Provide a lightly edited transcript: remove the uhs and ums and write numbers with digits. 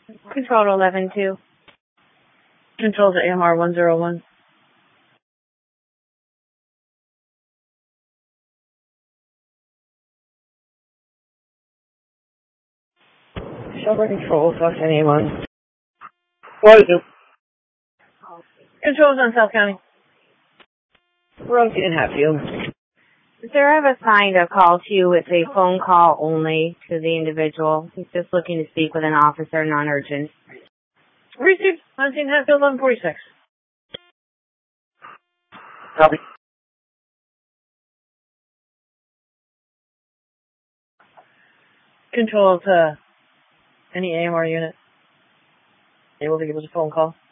Control to 11-2. Control to AMR 101. Shelter Control, South County A1. What is it? Control's on South County. Rosie in Hatfield. Sir, I have assigned a call to you. It's a phone call only to the individual. He's just looking to speak with an officer, non-urgent. Received. 19 Hatfield 1146. Copy. Control to any AMR unit able to give us a phone call.